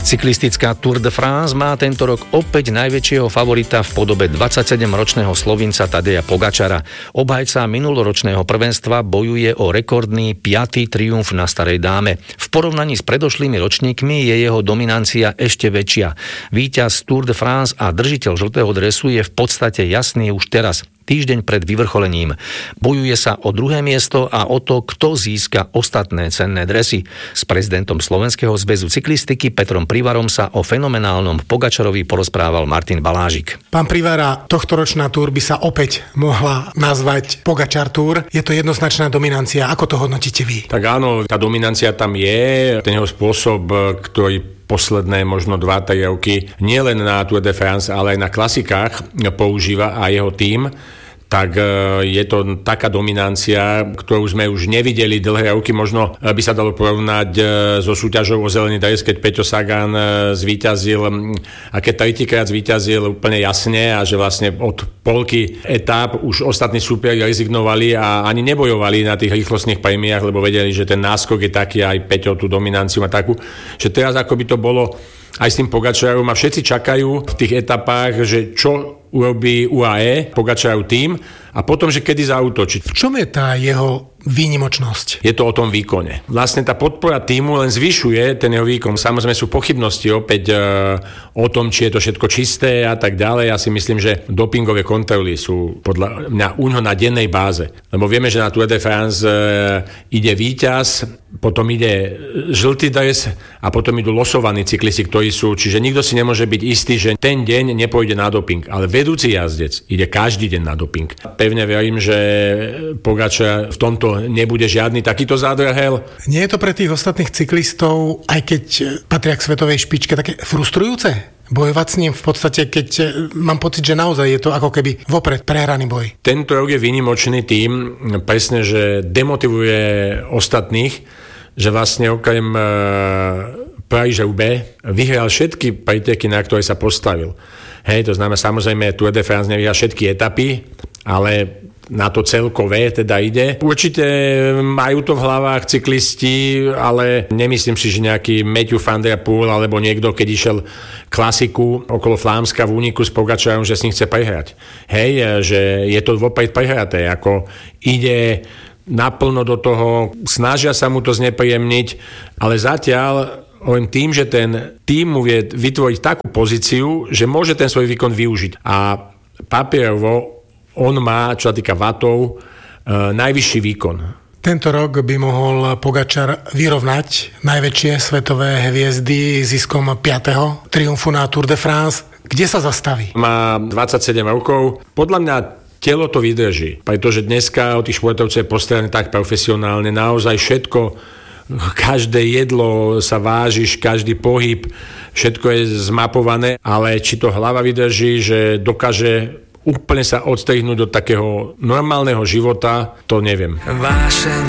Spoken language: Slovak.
Cyklistická Tour de France má tento rok opäť najväčšieho favorita v podobe 27-ročného Slovinca Tadeja Pogačara. Obhajca minuloročného prvenstva bojuje o rekordný 5. triumf na Starej Dáme. V porovnaní s predošlými ročníkmi je jeho dominancia ešte väčšia. Víťaz Tour de France a držiteľ žltého dresu je v podstate jasný už teraz, týždeň pred vyvrcholením. Bojuje sa o druhé miesto a o to, kto získa ostatné cenné dresy. S prezidentom Slovenského zväzu cyklistiky Petrom Privarom sa o fenomenálnom Pogačarovi porozprával Martin Balážik. Pán Privara, tohtoročná túr by sa opäť mohla nazvať Pogačar Tour. Je to jednoznačná dominancia. Ako to hodnotíte vy? Tak áno, tá dominancia tam je. Ten jeho spôsob, ktorý posledné možno 2-3 roky nielen na Tour de France, ale aj na klasikách používa a jeho tím, tak je to taká dominancia, ktorú sme už nevideli dlhé roky. Možno by sa dalo porovnať so súťažou o zelený dres, keď Peťo Sagan zvíťazil a keď tretíkrát zvíťazil úplne jasne a že vlastne od polky etáp už ostatní súperi rezignovali a ani nebojovali na tých rýchlostných prémiách, lebo vedeli, že ten náskok je taký, aj Peťo tú dominanciu má takú, že teraz ako by to bolo aj s tým Pogačarom a všetci čakajú v tých etapách, že čo urobí UAE, Pogačarov tým a potom, že kedy zaútočí. V čom je tá jeho výnimočnosť? Je to o tom výkone. Vlastne tá podpora týmu len zvyšuje ten jeho výkon. Samozrejme sú pochybnosti opäť o tom, či je to všetko čisté a tak ďalej. Ja si myslím, že dopingové kontroly sú podľa mňa uňho na dennej báze. Lebo vieme, že na Tour de France ide víťaz, potom ide žltý dres a potom idú losovaní cyklisti, ktorí sú, čiže nikto si nemôže byť istý, že ten deň nepôjde na doping. Ale vedúci jazdec ide každý deň na doping. Pevne verím, že Pogačar v tomto nebude žiadny takýto zádrhel. Nie je to pre tých ostatných cyklistov, aj keď patria k svetovej špičke, také frustrujúce? Bojovať s ním v podstate, keď mám pocit, že naozaj je to ako keby vopred prehraný boj. Tento rok je výnimočný tým, presne, že demotivuje ostatných, že vlastne okrem Paríž-Roubaix vyhral všetky preteky, na ktoré sa postavil. Hej, to znamená, samozrejme Tour de France nevyhral všetky etapy, ale na to celkové teda ide. Určite majú to v hlavách cyklisti, ale nemyslím si, že nejaký Matthew van der Poel alebo niekto, keď išiel klasiku okolo Flámska v úniku s Pogačarom, že s ním chce prehrať. Hej, že je to vopred prehraté, ako ide naplno do toho, snažia sa mu to znepríjemniť, ale zatiaľ len tým, že ten tým mu vie vytvoriť takú pozíciu, že môže ten svoj výkon využiť. A papierovo on má, čo sa týka vatov, najvyšší výkon. Tento rok by mohol Pogačar vyrovnať najväčšie svetové hviezdy ziskom 5. triumfu na Tour de France. Kde sa zastaví? Má 27 rokov. Podľa mňa telo to vydrží, pretože dneska od tých športovcov je postarané tak profesionálne, naozaj všetko, každé jedlo sa vážiš, každý pohyb, všetko je zmapované, ale či to hlava vydrží, že dokáže úplne sa odstrihnúť do takého normálneho života, to neviem.